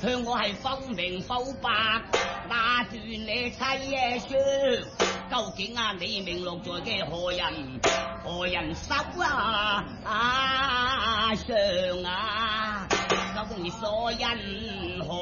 向我係否明否白，打斷你妻爺書。究竟啊，你名落在嘅何人手啊上啊？究竟你所因何